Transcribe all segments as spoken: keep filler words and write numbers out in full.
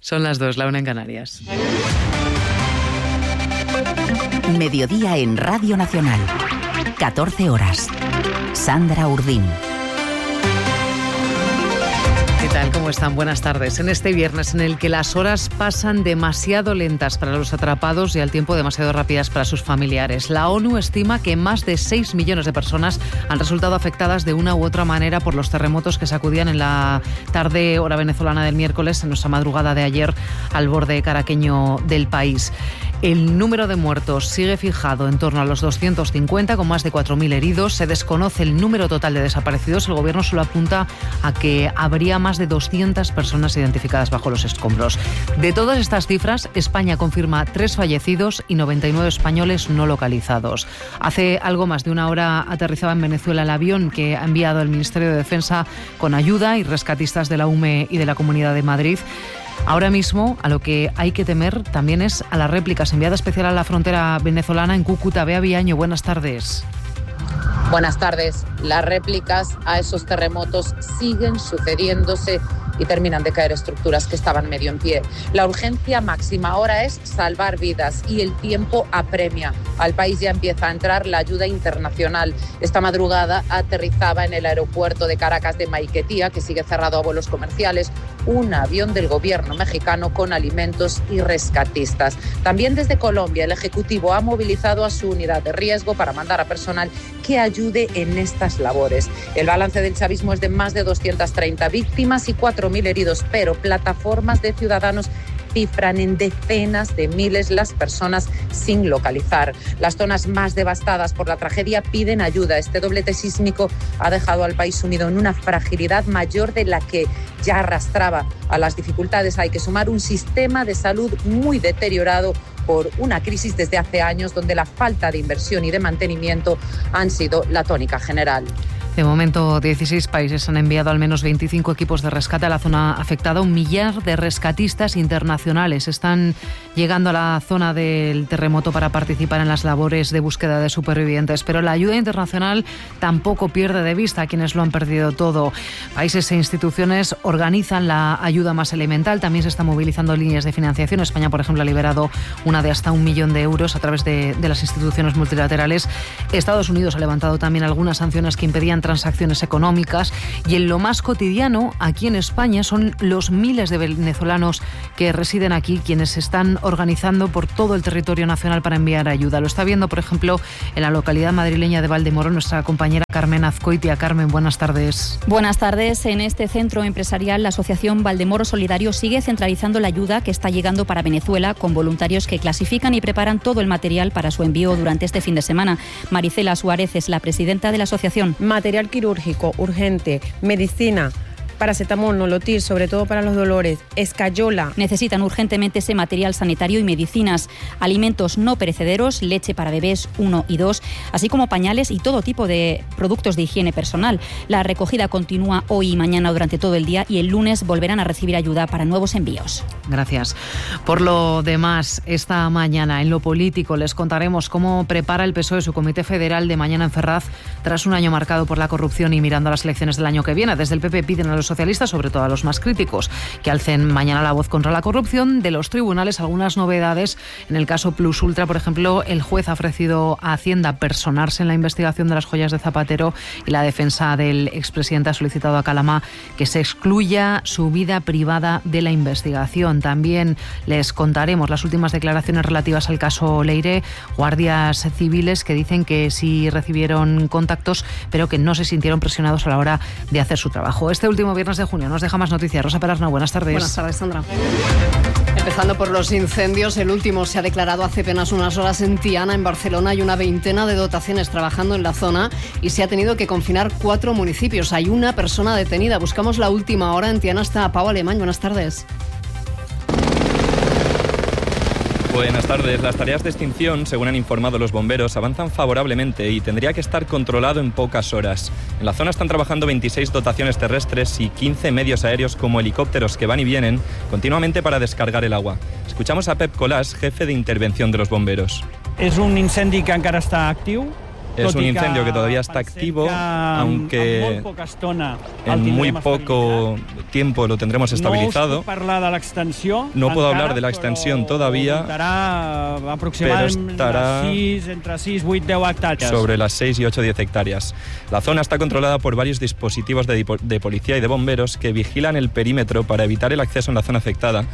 Son las dos, la una en Canarias. Mediodía en Radio Nacional. catorce horas. Sandra Urdín. ¿Qué tal? ¿Cómo están? Buenas tardes. En este viernes en el que las horas pasan demasiado lentas para los atrapados y al tiempo demasiado rápidas para sus familiares, la ONU estima que más de seis millones de personas han resultado afectadas de una u otra manera por los terremotos que sacudían en la tarde hora venezolana del miércoles, en nuestra madrugada de ayer, al borde caraqueño del país. El número de muertos sigue fijado en torno a los doscientos cincuenta, con más de cuatro mil heridos. Se desconoce el número total de desaparecidos. El Gobierno solo apunta a que habría más de doscientas personas identificadas bajo los escombros. De todas estas cifras, España confirma tres fallecidos y noventa y nueve españoles no localizados. Hace algo más de una hora aterrizaba en Venezuela el avión que ha enviado el Ministerio de Defensa con ayuda y rescatistas de la U M E y de la Comunidad de Madrid. Ahora mismo, a lo que hay que temer también es a las réplicas. Enviada especial a la frontera venezolana en Cúcuta, Bea Viaño, buenas tardes. Buenas tardes. Las réplicas a esos terremotos siguen sucediéndose y terminan de caer estructuras que estaban medio en pie. La urgencia máxima ahora es salvar vidas y el tiempo apremia. Al país ya empieza a entrar la ayuda internacional. Esta madrugada aterrizaba en el aeropuerto de Caracas de Maiquetía, que sigue cerrado a vuelos comerciales, un avión del gobierno mexicano con alimentos y rescatistas. También desde Colombia, el Ejecutivo ha movilizado a su unidad de riesgo para mandar a personal que ayude en estas labores. El balance del chavismo es de más de doscientas treinta víctimas y cuatro mil heridos, pero plataformas de ciudadanos cifran en decenas de miles las personas sin localizar. Las zonas más devastadas por la tragedia piden ayuda. Este doblete sísmico ha dejado al país sumido en una fragilidad mayor de la que ya arrastraba. A las dificultades hay que sumar un sistema de salud muy deteriorado por una crisis desde hace años donde la falta de inversión y de mantenimiento han sido la tónica general. De momento, dieciséis países han enviado al menos veinticinco equipos de rescate a la zona afectada. Un millar de rescatistas internacionales están llegando a la zona del terremoto para participar en las labores de búsqueda de supervivientes. Pero la ayuda internacional tampoco pierde de vista a quienes lo han perdido todo. Países e instituciones organizan la ayuda más elemental. También se están movilizando líneas de financiación. España, por ejemplo, ha liberado una de hasta un millón de euros a través de, de las instituciones multilaterales. Estados Unidos ha levantado también algunas sanciones que impedían transacciones económicas, y en lo más cotidiano aquí en España son los miles de venezolanos que residen aquí quienes se están organizando por todo el territorio nacional para enviar ayuda. Lo está viendo, por ejemplo, en la localidad madrileña de Valdemoro nuestra compañera Carmen Azcoitia. Carmen, buenas tardes. Buenas tardes. En este centro empresarial, la asociación Valdemoro Solidario sigue centralizando la ayuda que está llegando para Venezuela, con voluntarios que clasifican y preparan todo el material para su envío durante este fin de semana. Maricela Suárez es la presidenta de la asociación. Material quirúrgico urgente, medicina, paracetamol, nolotil, sobre todo para los dolores, escayola. Necesitan urgentemente ese material sanitario y medicinas, alimentos no perecederos, leche para bebés uno y dos, así como pañales y todo tipo de productos de higiene personal. La recogida continúa hoy y mañana durante todo el día y el lunes volverán a recibir ayuda para nuevos envíos. Gracias. Por lo demás, esta mañana en lo político les contaremos cómo prepara el P S O E su comité federal de mañana en Ferraz tras un año marcado por la corrupción y mirando a las elecciones del año que viene. Desde el P P piden a los socialistas, sobre todo a los más críticos, que alcen mañana la voz contra la corrupción. De los tribunales, algunas novedades. En el caso Plus Ultra, por ejemplo, el juez ha ofrecido a Hacienda personarse en la investigación de las joyas de Zapatero y la defensa del expresidente ha solicitado a Calamá que se excluya su vida privada de la investigación. También les contaremos las últimas declaraciones relativas al caso Leire. Guardias civiles que dicen que sí recibieron contactos, pero que no se sintieron presionados a la hora de hacer su trabajo. Este último viernes de junio nos deja más noticias. Rosa Perarnau, buenas tardes. Buenas tardes, Sandra. Empezando por los incendios, el último se ha declarado hace apenas unas horas en Tiana, en Barcelona. Hay una veintena de dotaciones trabajando en la zona y se ha tenido que confinar cuatro municipios. Hay una persona detenida. Buscamos la última hora. En Tiana está Pau Alemán. Buenas tardes. Buenas tardes. Las tareas de extinción, según han informado los bomberos, avanzan favorablemente y tendría que estar controlado en pocas horas. En la zona están trabajando veintiséis dotaciones terrestres y quince medios aéreos como helicópteros que van y vienen continuamente para descargar el agua. Escuchamos a Pep Colàs, jefe de intervención de los bomberos. És un incendi que encara està actiu, Es un incendio que todavía está activo, aunque en muy poco tiempo lo tendremos estabilizado. No puedo hablar de la extensión todavía, pero estará sobre las seis y ocho, diez hectáreas. La zona está controlada por varios dispositivos de, de policía y de bomberos que vigilan el perímetro para evitar el acceso en la zona afectada,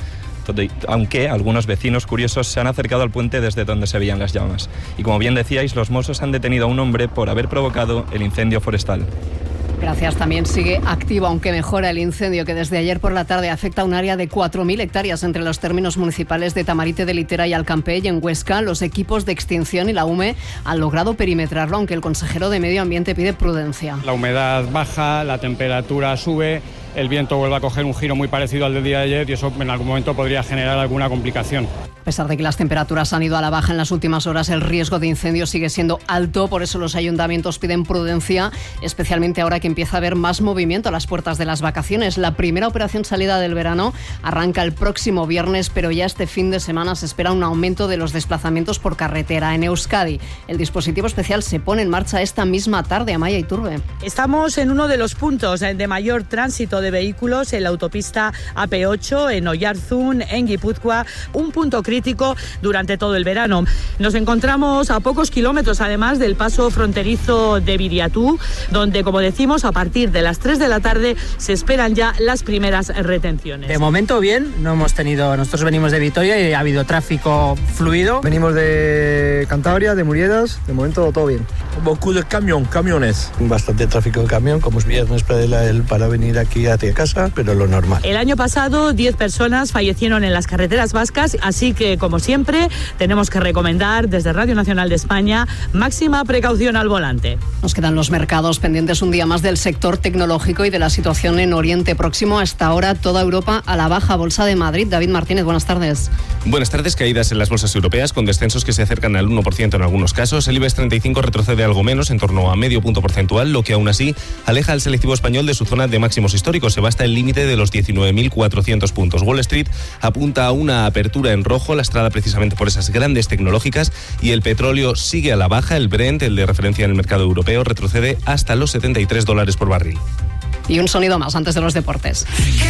aunque algunos vecinos curiosos se han acercado al puente desde donde se veían las llamas. Y como bien decíais, los Mossos han detenido a un hombre por haber provocado el incendio forestal. Gracias. También sigue activo, aunque mejora, el incendio que desde ayer por la tarde afecta a un área de cuatro mil hectáreas entre los términos municipales de Tamarite de Litera y Alcampé, y en Huesca los equipos de extinción y la U M E han logrado perimetrarlo, aunque el consejero de Medio Ambiente pide prudencia. La humedad baja, la temperatura sube, el viento vuelve a coger un giro muy parecido al del día de ayer y eso en algún momento podría generar alguna complicación. A pesar de que las temperaturas han ido a la baja en las últimas horas, el riesgo de incendio sigue siendo alto, por eso los ayuntamientos piden prudencia, especialmente ahora que empieza a haber más movimiento a las puertas de las vacaciones. La primera operación salida del verano arranca el próximo viernes, pero ya este fin de semana se espera un aumento de los desplazamientos por carretera. En Euskadi, el dispositivo especial se pone en marcha esta misma tarde. Amaya Iturbe. Estamos en uno de los puntos de mayor tránsito de vehículos, en la autopista A P ocho, en Oyarzún, en Guipúzcoa, un punto crítico durante todo el verano. Nos encontramos a pocos kilómetros además del paso fronterizo de Viriatú, donde, como decimos, a partir de las tres de la tarde se esperan ya las primeras retenciones. De momento bien, no hemos tenido, nosotros venimos de Vitoria y ha habido tráfico fluido. Venimos de Cantabria, de Muriedas, de momento todo bien. Beaucoup de camión, camiones. Bastante tráfico de camión, como es viernes para, el, para venir aquí hacia casa, pero lo normal. El año pasado diez personas fallecieron en las carreteras vascas, así que, como siempre, tenemos que recomendar desde Radio Nacional de España máxima precaución al volante. Nos quedan los mercados pendientes un día más del sector tecnológico y de la situación en Oriente Próximo. Hasta ahora toda Europa a la baja. Bolsa de Madrid, David Martínez, buenas tardes. Buenas tardes. Caídas en las bolsas europeas con descensos que se acercan al uno por ciento en algunos casos. El IBEX treinta y cinco retrocede algo menos, en torno a medio punto porcentual, lo que aún así aleja al selectivo español de su zona de máximos históricos. Se va hasta el límite de los diecinueve mil cuatrocientos puntos. Wall Street apunta a una apertura en rojo, lastrada precisamente por esas grandes tecnológicas, y el petróleo sigue a la baja. El Brent, el de referencia en el mercado europeo, retrocede hasta los setenta y tres dólares por barril. Y un sonido más antes de los deportes.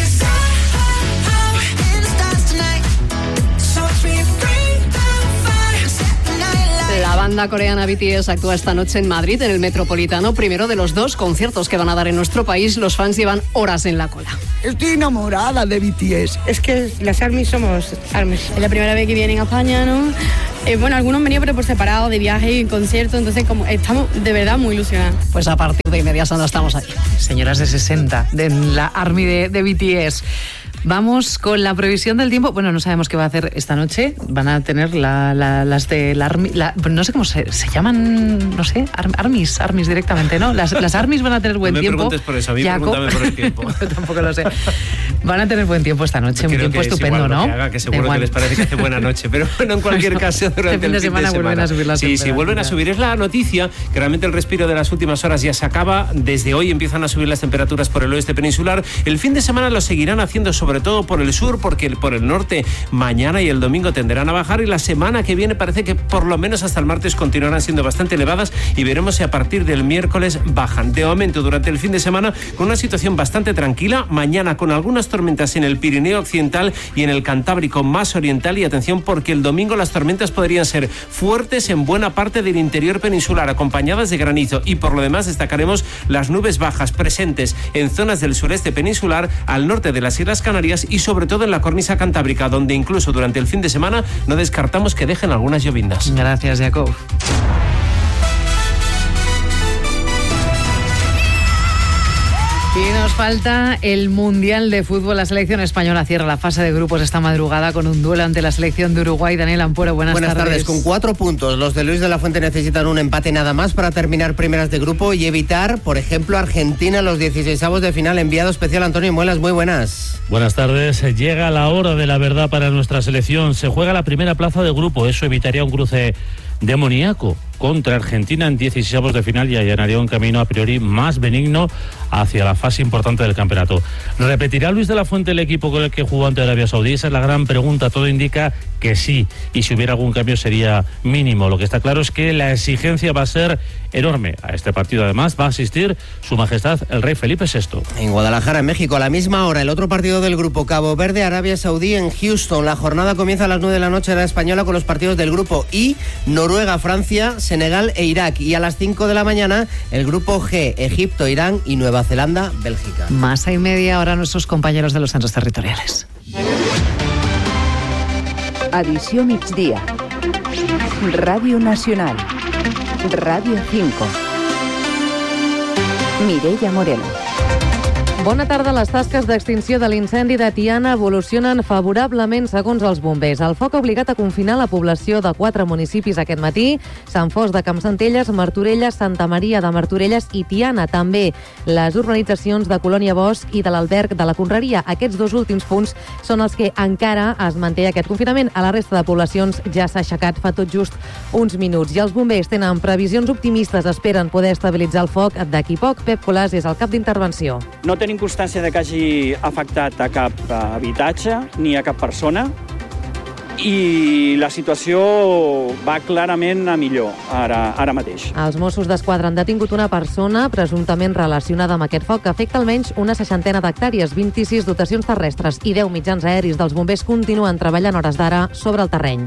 La banda coreana B T S actúa esta noche en Madrid, en el Metropolitano, primero de los dos conciertos que van a dar en nuestro país. Los fans llevan horas en la cola. Estoy enamorada de B T S. Es que las ARMYs somos ARMYs. Es la primera vez que vienen a España, ¿no? Eh, bueno, algunos han venido pero por separado, de viaje y en concierto, entonces como estamos de verdad muy ilusionados. Pues a partir de Media Sana estamos ahí. Señoras de sesenta, de la ARMY de, de B T S. Vamos con la previsión del tiempo. Bueno, no sabemos qué va a hacer esta noche. Van a tener la, la, las de la ARMY, la, no sé cómo se, se llaman, no sé, ARMYs, ARMYs directamente, ¿no? Las, las ARMYs van a tener buen no me tiempo. No me preguntes por eso, a mí Jacob. Pregúntame por el tiempo. Yo tampoco lo sé. Van a tener buen tiempo esta noche, un tiempo estupendo, ¿no? Que haga, que seguro que les parece que hace buena noche, pero bueno, en cualquier caso, durante este fin de el fin semana de semana vuelven a subir las Sí, temperaturas. sí, vuelven a subir. Es la noticia que realmente el respiro de las últimas horas ya se acaba. Desde hoy empiezan a subir las temperaturas por el oeste peninsular. El fin de semana lo seguirán haciendo sobre todo por el sur, porque por el norte mañana y el domingo tenderán a bajar, y la semana que viene parece que por lo menos hasta el martes continuarán siendo bastante elevadas, y veremos si a partir del miércoles bajan. De momento, durante el fin de semana, con una situación bastante tranquila, mañana con algunas tormentas en el Pirineo Occidental y en el Cantábrico más oriental, y atención porque el domingo las tormentas podrían ser fuertes en buena parte del interior peninsular, acompañadas de granizo, y por lo demás destacaremos las nubes bajas presentes en zonas del sureste peninsular, al norte de las Islas Canarias y sobre todo en la cornisa cantábrica, donde incluso durante el fin de semana no descartamos que dejen algunas llovindas. Gracias, Jacob. Y nos falta el Mundial de Fútbol. La selección española cierra la fase de grupos esta madrugada con un duelo ante la selección de Uruguay. Daniel Ampuero, buenas, buenas tardes. tardes. Con cuatro puntos, los de Luis de la Fuente necesitan un empate nada más para terminar primeras de grupo y evitar, por ejemplo, Argentina los dieciseisavos de final. Enviado especial Antonio Muelas, muy buenas. Buenas tardes. Llega la hora de la verdad para nuestra selección. Se juega la primera plaza de grupo. Eso evitaría un cruce demoníaco. contra Argentina en dieciséisavos de final y allanaría un camino a priori más benigno hacia la fase importante del campeonato. ¿Repetirá Luis de la Fuente el equipo con el que jugó ante Arabia Saudí? Esa es la gran pregunta. Todo indica que sí, y si hubiera algún cambio sería mínimo. Lo que está claro es que la exigencia va a ser enorme. A este partido además va a asistir Su Majestad el Rey Felipe sexto. En Guadalajara, en México, a la misma hora, el otro partido del grupo, Cabo Verde, Arabia Saudí en Houston. La jornada comienza a las nueve de la noche hora española con los partidos del grupo I, Noruega, Francia, Senegal e Irak. Y a las cinco de la mañana, el grupo G, Egipto, Irán y Nueva Zelanda, Bélgica. Más y media ahora nuestros compañeros de los centros territoriales. Edició migdia. Ràdio Nacional. Ràdio cinco. Mireia Moreno. Bona tarda. Les tasques d'extinció de l'incendi de Tiana evolucionen favorablement segons els bombers. El foc ha obligat a confinar la població de quatre municipis aquest matí: Sant Fost de Campsentelles, Martorelles, Santa Maria de Martorelles i Tiana. També les urbanitzacions de Colònia Bosch i de l'Alberg de la Conreria. Aquests dos últims punts són els que encara es manté aquest confinament. A la resta de poblacions ja s'ha aixecat fa tot just uns minuts. I els bombers tenen previsions optimistes. Esperen poder estabilitzar el foc d'aquí poc. Pep Colàs és el cap d'intervenció. No tenim constància de que hagi afectat a cap habitatge ni a cap persona i la situació va clarament a millor ara, ara mateix. Els Mossos d'Esquadra han detingut una persona presumptament relacionada amb aquest foc que afecta almenys una seixantena d'hectàrees, vint-i-sis dotacions terrestres i deu mitjans aeris dels bombers continuen treballant hores d'ara sobre el terreny.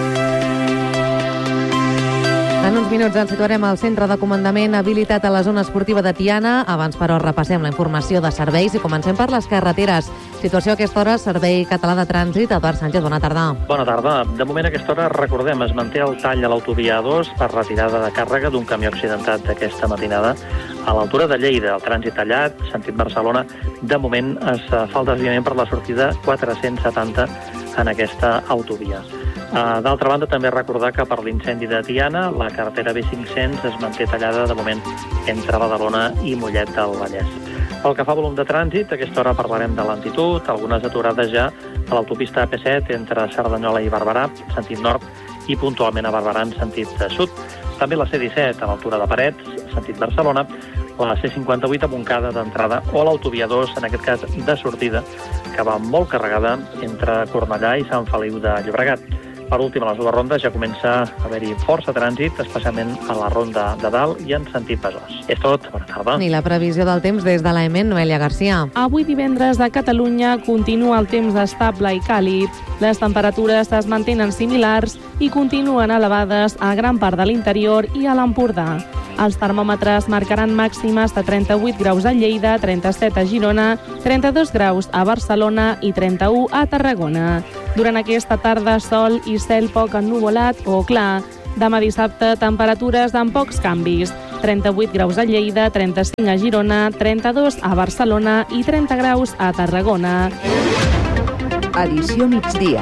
En uns minuts ens situarem al centre de comandament habilitat a la zona esportiva de Tiana. Abans, però, repassem la informació de serveis i comencem per les carreteres. Situació a aquesta hora, Servei Català de Trànsit. Eduard Sánchez, bona tarda. Bona tarda. De moment, a aquesta hora, recordem, es manté el tall a l'autovia A dos per retirada de càrrega d'un camió accidentat d'aquesta matinada a l'altura de Lleida. El trànsit tallat, sentit Barcelona. De moment, es fa el desviament per la sortida quatre-cents setanta en aquesta autovia. D'altra banda, també recordar que per l'incendi de Tiana, la carretera B cinc-cents es manté tallada de moment entre Badalona i Mollet del Vallès. Pel que fa a volum de trànsit, a aquesta hora parlarem de lentitud, algunes aturades ja a l'autopista A P set entre Cerdanyola i Barberà, sentit nord, i puntualment a Barberà en sentit sud. També la C disset a l'altura de Parets, sentit Barcelona, la C cinquanta-vuit a Montcada d'entrada o l'autovia dos, en aquest cas de sortida, que va molt carregada entre Cornellà i Sant Feliu de Llobregat. Per últim, a les dues rondes ja comença a haver-hi força trànsit, especialment a la ronda de dalt i en sentit Besòs. És tot, bona tarda. I la previsió del temps des de l'A E M E N, Noelia Garcia. Avui divendres a Catalunya continua el temps estable i càlid. Les temperatures es mantenen similars i continuen elevades a gran part de l'interior i a l'Empordà. Els termòmetres marcaran màximes de trenta-vuit graus a Lleida, trenta-set a Girona, trenta-dos graus a Barcelona i trenta-u a Tarragona. Durant aquesta tarda, sol i cel poc ennuvolat o clar. Demà dissabte, temperatures amb pocs canvis. trenta-vuit graus a Lleida, trenta-cinc a Girona, trenta-dos a Barcelona i trenta graus a Tarragona. Edició migdia.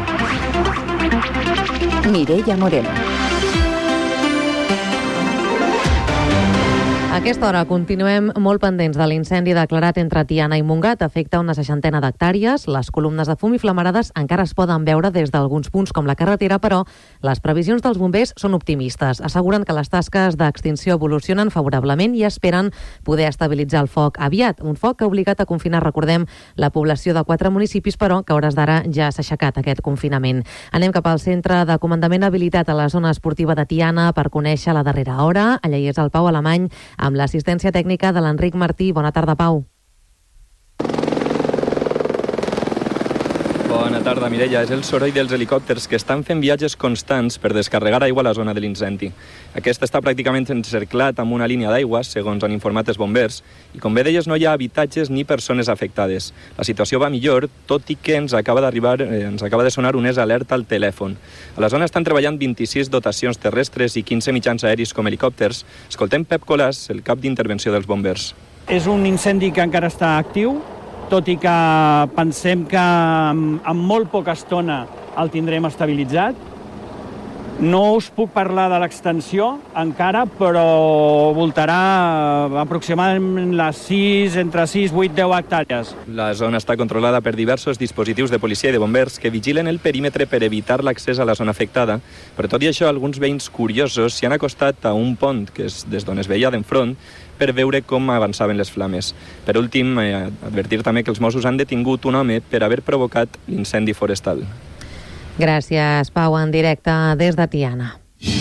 Mireia Moreno. A aquesta hora continuem molt pendents de l'incendi declarat entre Tiana i Montgat. Afecta una seixantena d'hectàrees. Les columnes de fum i flamarades encara es poden veure des d'alguns punts com la carretera, però les previsions dels bombers són optimistes. Asseguren que les tasques d'extinció evolucionen favorablement i esperen poder estabilitzar el foc aviat. Un foc que ha obligat a confinar, recordem, la població de quatre municipis, però que a hores d'ara ja s'ha aixecat aquest confinament. Anem cap al centre de comandament habilitat a la zona esportiva de Tiana per conèixer la darrera hora. Allà hi és el Pau Alemany, amb l'assistència tècnica de l'Enric Martí. Bona tarda, Pau. Bona tarda, Mireia. És el soroll dels helicòpters que estan fent viatges constants per descarregar aigua a la zona de l'incendi. Aquest està pràcticament encerclat amb una línia d'aigua, segons han informat els bombers, i com bé deies, no hi ha habitatges ni persones afectades. La situació va millor, tot i que ens acaba d'arribar, eh, ens acaba de sonar un alerta al telèfon. A la zona estan treballant vint-i-sis dotacions terrestres i quinze mitjans aeris com helicòpters. Escoltem Pep Colàs, el cap d'intervenció dels bombers. És un incendi que encara està actiu, tot i que pensem que en molt poca estona el tindrem estabilitzat. No us puc parlar de l'extensió encara, però voltarà aproximadament les sis, entre sis, vuit, deu hectàrees. La zona està controlada per diversos dispositius de policia i de bombers que vigilen el perímetre per evitar l'accés a la zona afectada. Però tot i això, alguns veïns curiosos s'hi han acostat a un pont, que és des d'on es veia d'enfront, per veure com avançaven les flames. Per últim, eh, advertir també que els Mossos han detingut un home per haver provocat l'incendi forestal. Gràcies, Pau, en directe des de Tiana.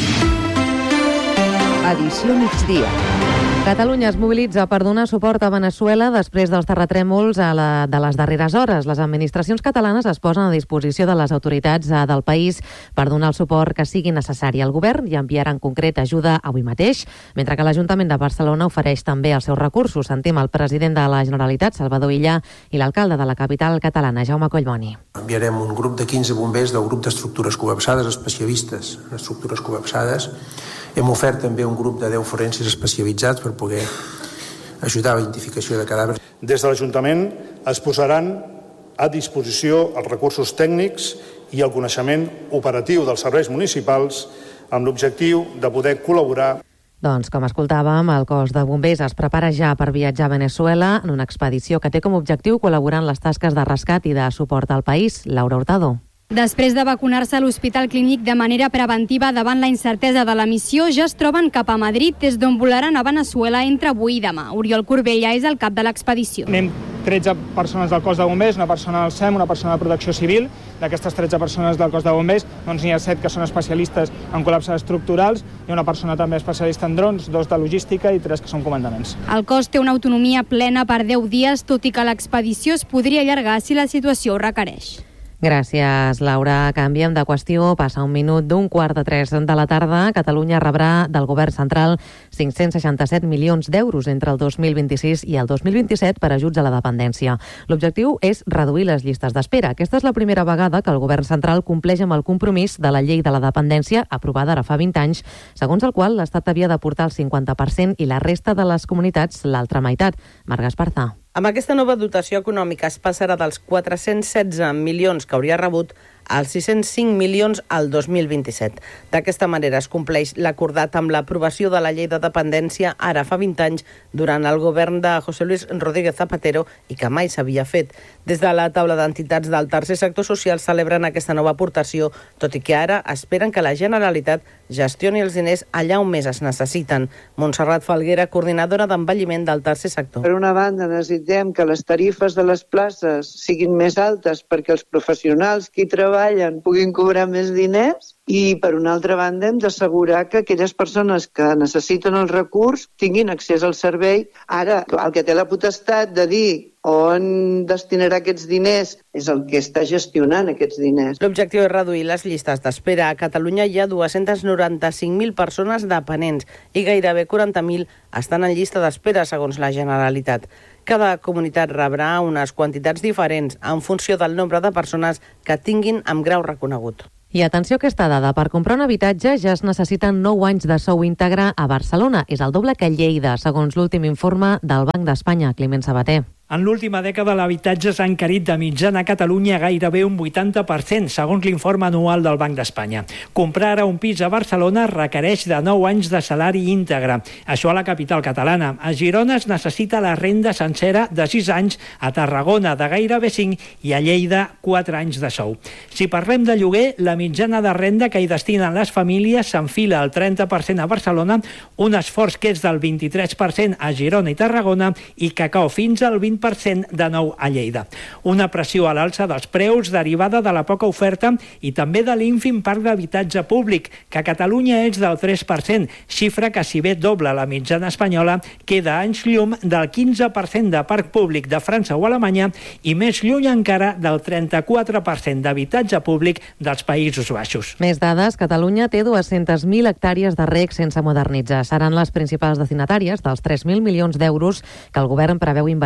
Edició migdia. Catalunya es mobilitza per donar suport a Veneçuela després dels terratrèmols a la, de les darreres hores. Les administracions catalanes es posen a disposició de les autoritats del país per donar el suport que sigui necessari. El govern ja enviarà en concret ajuda avui mateix, mentre que l'Ajuntament de Barcelona ofereix també els seus recursos. Sentim el president de la Generalitat, Salvador Illa, i l'alcalde de la capital catalana, Jaume Collboni. Enviarem un grup de quinze bombers del grup d'estructures col·lapsades, especialistes en estructures col·lapsades. Hem ofert també un grup de deu forensis especialitzats per poder ajudar a la identificació de cadàvers. Des de l'Ajuntament es posaran a disposició els recursos tècnics i el coneixement operatiu dels serveis municipals amb l'objectiu de poder col·laborar. Doncs, com escoltàvem, el cos de bombers es prepara ja per viatjar a Veneçuela en una expedició que té com a objectiu col·laborar en les tasques de rescat i de suport al país. Laura Hurtado. Després de vacunar-se a l'Hospital Clínic de manera preventiva davant la incertesa de la missió, ja es troben cap a Madrid, des d'on volaran a Veneçuela entre avui i demà. Oriol Corbella és el cap de l'expedició. Anem tretze persones del cos de bombers, una persona del S E M, una persona de protecció civil. D'aquestes tretze persones del cos de bombers, doncs n'hi ha set que són especialistes en col·lapses estructurals, hi ha una persona també especialista en drons, dos de logística i tres que són comandaments. El cos té una autonomia plena per deu dies, tot i que l'expedició es podria allargar si la situació ho requereix. Gràcies, Laura. Canviem de qüestió. Passa un minut d'un quart de tres de la tarda. Catalunya rebrà del govern central cinc-cents seixanta-set milions d'euros entre el dos mil vint-i-sis i el dos mil vint-i-set per ajuts a la dependència. L'objectiu és reduir les llistes d'espera. Aquesta és la primera vegada que el govern central compleix amb el compromís de la llei de la dependència, aprovada ara fa vint anys, segons el qual l'Estat havia d'aportar el cinquanta per cent i la resta de les comunitats l'altra meitat. Marc Esparza. Amb aquesta nova dotació econòmica es passarà dels quatre-cents setze milions que hauria rebut als sis-cents cinc milions al dos mil vint-i-set. D'aquesta manera es compleix l'acordat amb l'aprovació de la llei de dependència ara fa vint anys durant el govern de José Luis Rodríguez Zapatero i que mai s'havia fet. Des de la taula d'entitats del tercer sector social celebren aquesta nova aportació, tot i que ara esperen que la Generalitat gestioni els diners allà on més es necessiten. Montserrat Falguera, coordinadora d'envelliment del tercer sector. Per una banda, necessitem que les tarifes de les places siguin més altes perquè els professionals que hi treballen puguin cobrar més diners i, per una altra banda, hem d'assegurar que aquelles persones que necessiten el recurs tinguin accés al servei. Ara, el que té la potestat de dir on destinarà aquests diners és el que està gestionant aquests diners. L'objectiu és reduir les llistes d'espera. A Catalunya hi ha dos-cents noranta-cinc mil persones dependents i gairebé quaranta mil estan en llista d'espera, segons la Generalitat. Cada comunitat rebrà unes quantitats diferents en funció del nombre de persones que tinguin amb grau reconegut. I atenció a aquesta dada, per comprar un habitatge ja es necessiten nou anys de sou íntegre a Barcelona. És el doble que a Lleida, segons l'últim informe del Banc d'Espanya, Climent Sabater. En l'última dècada, l'habitatge s'ha encarit de mitjana a Catalunya gairebé un vuitanta per cent, segons l'informe anual del Banc d'Espanya. Comprar ara un pis a Barcelona requereix de nou anys de salari íntegre. Això a la capital catalana. A Girona es necessita la renda sencera de sis anys, a Tarragona de gairebé cinc i a Lleida quatre anys de sou. Si parlem de lloguer, la mitjana de renda que hi destinen les famílies s'enfila al trenta per cent a Barcelona, un esforç que és del vint-i-tres per cent a Girona i Tarragona i que cau fins al vint per cent de nou a Lleida. Una pressió a l'alça dels preus derivada de la poca oferta i també de l'ínfim parc d'habitatge públic, que a Catalunya és del tres per cent, xifra que, si bé doble la mitjana espanyola, queda anys llum del quinze per cent de parc públic de França o Alemanya i més lluny encara del trenta-quatre per cent d'habitatge públic dels Països Baixos. Més dades, Catalunya té dues-centes mil hectàrees de reg sense modernitzar. Seran les principals destinatàries dels tres mil milions d'euros que el govern preveu invertir els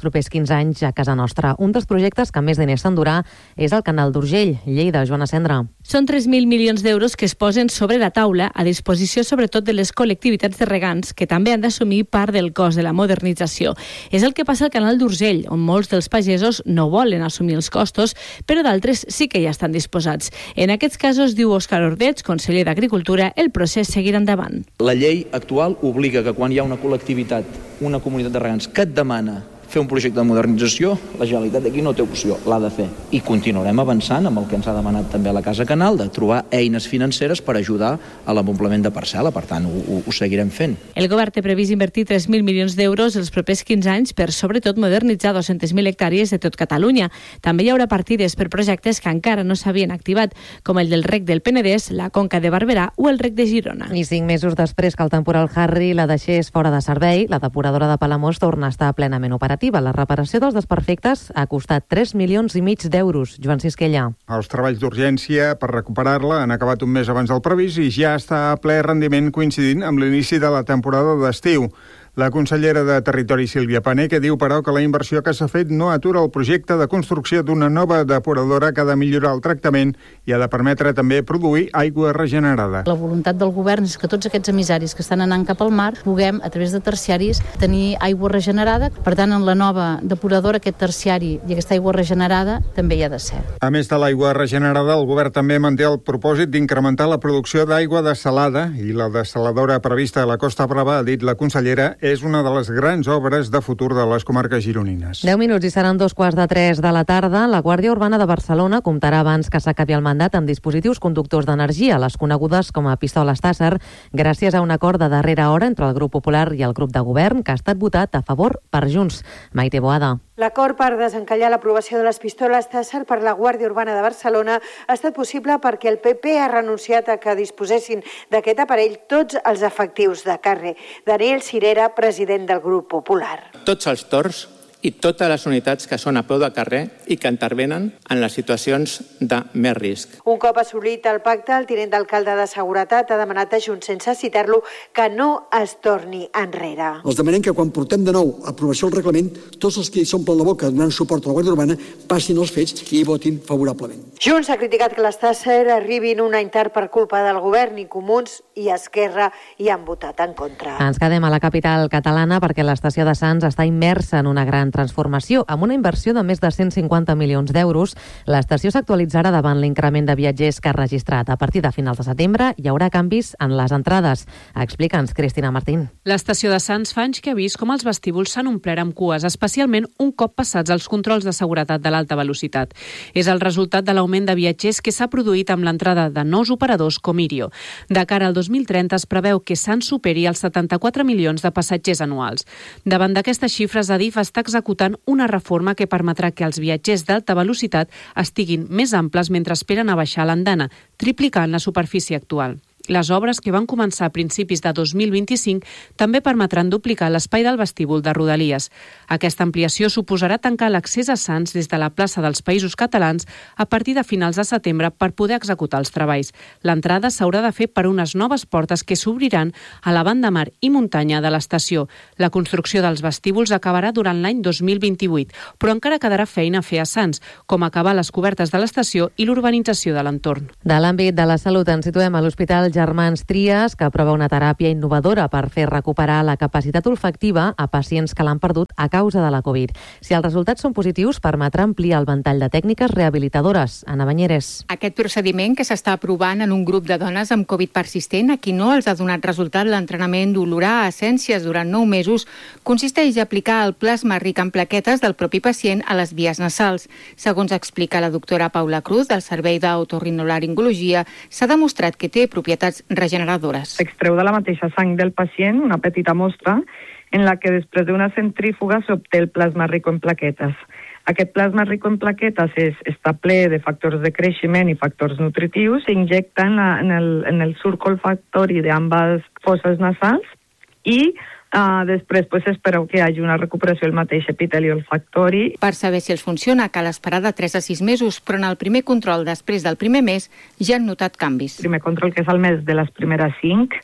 propers quinze anys a casa nostra. Un dels projectes que més diners s'endurà és el Canal d'Urgell, Lleida. Joana Cendra. Són tres mil milions d'euros que es posen sobre la taula a disposició sobretot de les col·lectivitats de regants que també han d'assumir part del cost de la modernització. És el que passa al Canal d'Urgell, on molts dels pagesos no volen assumir els costos, però d'altres sí que ja estan disposats. En aquests casos, diu Òscar Ordeig, conseller d'Agricultura, el procés seguirà endavant. La llei actual obliga que quan hi ha una col·lectivitat, una comunitat de regants que et demana fer un projecte de modernització, la Generalitat d'aquí no té opció, l'ha de fer. I continuarem avançant amb el que ens ha demanat també a la Casa Canal, de trobar eines financeres per ajudar a l'amoblement de parcel·la. Per tant, ho, ho seguirem fent. El govern té previst invertir tres mil milions d'euros els propers quinze anys per, sobretot, modernitzar dos-centes mil hectàrees de tot Catalunya. També hi haurà partides per projectes que encara no s'havien activat, com el del rec del Penedès, la Conca de Barberà o el rec de Girona. I cinc mesos després que el temporal Harry la deixés fora de servei, la depuradora de Palamós torna a estar plenament operativa. La reparació dels desperfectes ha costat tres milions i mig d'euros. Joan Sisquella. Els treballs d'urgència per recuperar-la han acabat un mes abans del previst i ja està a ple rendiment coincidint amb l'inici de la temporada d'estiu. La consellera de Territori, Sílvia Pané, que diu, però, que la inversió que s'ha fet no atura el projecte de construcció d'una nova depuradora que ha de millorar el tractament i ha de permetre també produir aigua regenerada. La voluntat del govern és que tots aquests emissaris que estan anant cap al mar puguem, a través de terciaris, tenir aigua regenerada. Per tant, en la nova depuradora, aquest terciari i aquesta aigua regenerada també hi ha de ser. A més de l'aigua regenerada, el govern també manté el propòsit d'incrementar la producció d'aigua dessalada i la dessaladora prevista a la Costa Brava, ha dit la consellera, és una de les grans obres de futur de les comarques gironines. deu minuts i seran dos quarts de tres de la tarda. La Guàrdia Urbana de Barcelona comptarà abans que s'acabi el mandat amb dispositius conductors d'energia, les conegudes com a pistoles Taser, gràcies a un acord de darrera hora entre el Grup Popular i el grup de govern que ha estat votat a favor per Junts. Maite Boada. L'acord per desencallar l'aprovació de les pistoles Taser per la Guàrdia Urbana de Barcelona ha estat possible perquè el P P ha renunciat a que disposessin d'aquest aparell tots els efectius de carrer. Daniel Cirera, president del Grup Popular. Tots els torns i totes les unitats que són a peu de carrer i que intervenen en les situacions de més risc. Un cop assolit el pacte, el tinent d'alcalde de Seguretat ha demanat a Junts, sense citar-lo, que no es torni enrere. Els demanem que quan portem de nou a aprovació del reglament, tots els que hi s'omplen la boca donant suport a la Guàrdia Urbana passin els fets i hi votin favorablement. Junts ha criticat que les Taser arribin un any tard per culpa del govern i Comuns i Esquerra hi han votat en contra. Ens quedem a la capital catalana perquè l'estació de Sants està immersa en una gran transformació. Amb una inversió de més de cent cinquanta milions d'euros, l'estació s'actualitzarà davant l'increment de viatgers que ha registrat. A partir de finals de setembre hi haurà canvis en les entrades. Explica'ns, Cristina Martín. L'estació de Sants fa anys que ha vist com els vestíbuls s'han omplert amb cues, especialment un cop passats els controls de seguretat de l'alta velocitat. És el resultat de l'augment de viatgers que s'ha produït amb l'entrada de nous operadors com Irio. De cara al dos mil trenta es preveu que Sants superi els setanta-quatre milions de passatgers anuals. Davant d'aquestes xifres, Adif està executant una reforma que permetrà que els viatgers d'alta velocitat estiguin més amples mentre esperen a baixar l'andana, triplicant la superfície actual. Les obres, que van començar a principis de dos mil vint-i-cinc, també permetran duplicar l'espai del vestíbul de Rodalies. Aquesta ampliació suposarà tancar l'accés a Sants des de la plaça dels Països Catalans a partir de finals de setembre per poder executar els treballs. L'entrada s'haurà de fer per unes noves portes que s'obriran a la banda mar i muntanya de l'estació. La construcció dels vestíbuls acabarà durant l'any dos mil vint-i-vuit, però encara quedarà feina a fer a Sants, com acabar les cobertes de l'estació i l'urbanització de l'entorn. De l'àmbit de la salut ens situem a l'Hospital Germans Trias, que aprova una teràpia innovadora per fer recuperar la capacitat olfactiva a pacients que l'han perdut a causa de la Covid. Si els resultats són positius, permetrà ampliar el ventall de tècniques rehabilitadores. Anna Banyeres. Aquest procediment, que s'està aprovant en un grup de dones amb Covid persistent, a qui no els ha donat resultat l'entrenament d'olorar a essències durant nou mesos, consisteix a aplicar el plasma ric en plaquetes del propi pacient a les vies nasals. Segons explica la doctora Paula Cruz, del Servei d'Otorrinolaringologia, s'ha demostrat que té propietats regeneradores. S'extreu de la mateixa sang del pacient una petita mostra en la que després d'una centrífuga s'obté el plasma rico en plaquetes. Aquest plasma rico en plaquetes és, està ple de factors de creixement i factors nutritius, s'injecta en, la, en, el, en el surc olfactori d'ambes fosses nasals i Uh, després pues, espero que hi hagi una recuperació del mateix epiteli olfactori. Per saber si els funciona cal esperar de tres a sis mesos, però en el primer control després del primer mes ja han notat canvis. El primer control, que és el mes de les primeres cinc,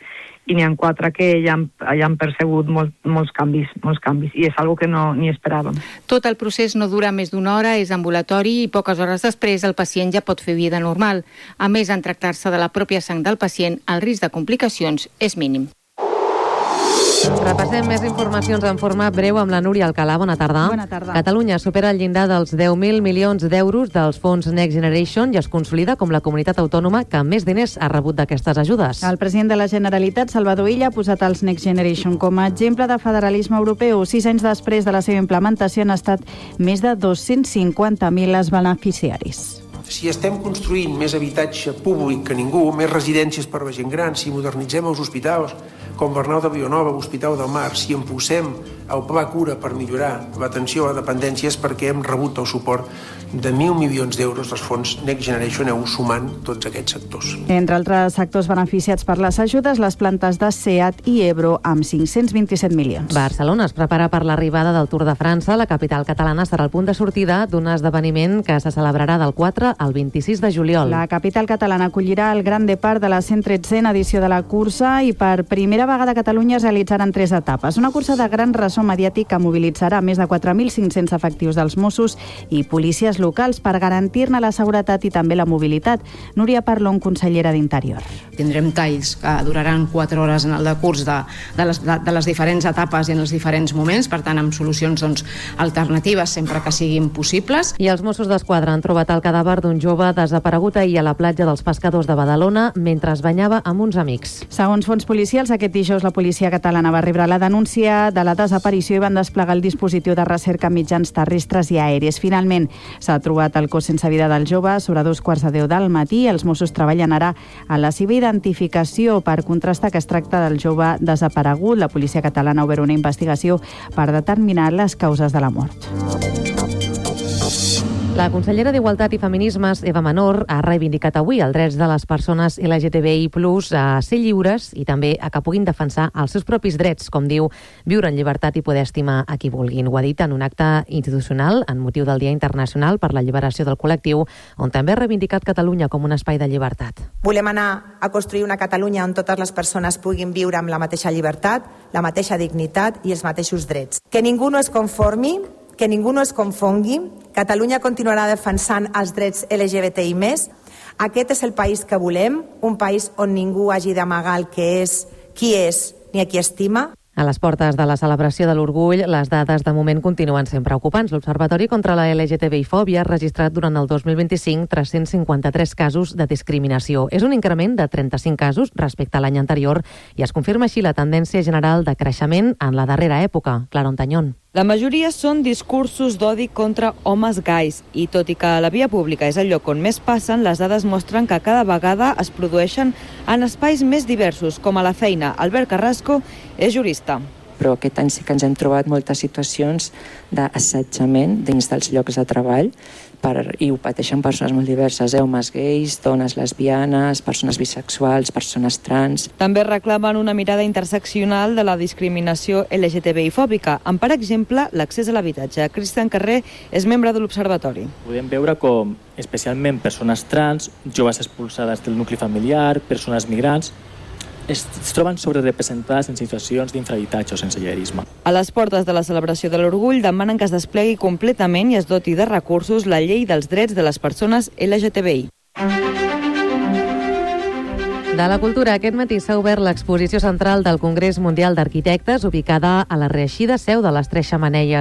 i n'hi ha quatre que ja han, ja han percebut molt, molts canvis, molts canvis, i és algo que no ni esperàvem. Tot el procés no dura més d'una hora, és ambulatori i poques hores després el pacient ja pot fer vida normal. A més, en tractar-se de la pròpia sang del pacient, el risc de complicacions és mínim. Repassem més informacions en forma breu amb la Núria Alcalà. Bona tarda. Bona tarda. Catalunya supera el llindar dels deu mil milions d'euros dels fons Next Generation i es consolida com la comunitat autònoma que més diners ha rebut d'aquestes ajudes. El president de la Generalitat, Salvador Illa, ha posat els Next Generation com a exemple de federalisme europeu. Sis anys després de la seva implementació han estat més de dos-cents cinquanta mil els beneficiaris. Si estem construint més habitatge públic que ningú, més residències per a la gent gran, si modernitzem els hospitals, com Bernau de Villanova, l'Hospital del Mar, si impulsem el Pla Cura per millorar l'atenció a la dependència, és perquè hem rebut el suport de mil milions d'euros dels fons Next Generation E U sumant tots aquests sectors. Entre altres sectors beneficiats per les ajudes, les plantes de SEAT i Ebro, amb cinc-cents vint-i-set milions. Barcelona es prepara per l'arribada del Tour de França. La capital catalana serà el punt de sortida d'un esdeveniment que se celebrarà del quatre al vint-i-sis de juliol. La capital catalana acollirà el Gran Depart de la cent tretzena edició de la cursa i per primera vegada a Catalunya es realitzaran tres etapes. Una cursa de gran ressò mediàtic que mobilitzarà més de quatre mil cinc-cents efectius dels Mossos i policies locals per garantir-ne la seguretat i també la mobilitat. Núria Parlon, consellera d'Interior. Tindrem talls que duraran quatre hores en el decurs de, de, les, de, de les diferents etapes i en els diferents moments, per tant, amb solucions doncs, alternatives sempre que siguin possibles. I els Mossos d'Esquadra han trobat el cadàver d'un jove desaparegut ahir a la platja dels Pescadors de Badalona mentre es banyava amb uns amics. Segons fons policials, aquest dijous la policia catalana va rebre la denúncia de la desaparició i van desplegar el dispositiu de recerca amb mitjans terrestres i aèries. Finalment, s'ha trobat el cos sense vida del jove sobre dos quarts de deu del matí. Els Mossos treballen ara a la seva identificació per contrastar que es tracta del jove desaparegut. La policia catalana ha obert una investigació per determinar les causes de la mort. La consellera d'Igualtat i Feminismes, Eva Menor, ha reivindicat avui els drets de les persones L G T B I plus, a ser lliures i també a que puguin defensar els seus propis drets, com diu, viure en llibertat i poder estimar a qui vulguin. Ho ha dit en un acte institucional en motiu del Dia Internacional per l'Alliberació del Col·lectiu, on també ha reivindicat Catalunya com un espai de llibertat. Volem anar a construir una Catalunya on totes les persones puguin viure amb la mateixa llibertat, la mateixa dignitat i els mateixos drets. Que ningú no es conformi, que ningú no es confongui. Catalunya continuarà defensant els drets L G B T I més. Aquest és el país que volem, un país on ningú hagi d'amagar el que és, qui és, ni a qui estima. A les portes de la celebració de l'orgull, les dades de moment continuen sent preocupants. L'Observatori contra la L G T B I fòbia ha registrat durant el dos mil vint-i-cinc tres-cents cinquanta-tres casos de discriminació. És un increment de trenta-cinc casos respecte a l'any anterior i es confirma així la tendència general de creixement en la darrera època. Clara Ontañón. La majoria són discursos d'odi contra homes gais i, tot i que la via pública és el lloc on més passen, les dades mostren que cada vegada es produeixen en espais més diversos, com a la feina. Albert Carrasco és jurista. Però aquest any sí que ens hem trobat moltes situacions d'assetjament dins dels llocs de treball per, i ho pateixen persones molt diverses, eh? homes gais, dones lesbianes, persones bisexuals, persones trans. També reclamen una mirada interseccional de la discriminació L G T B I fòbica, amb, per exemple, l'accés a l'habitatge. Cristian Carrer és membre de l'Observatori. Podem veure com, especialment persones trans, joves expulsades del nucli familiar, persones migrants, es troben sobrerepresentades en situacions d'infrahabitatge o sensellarisme. A les portes de la celebració de l'orgull demanen que es desplegui completament i es doti de recursos la llei dels drets de les persones L G T B I. De la cultura, aquest matí s'ha obert l'exposició central del Congrés Mundial d'Arquitectes, ubicada a la reeixida seu de les Tres Xemeneies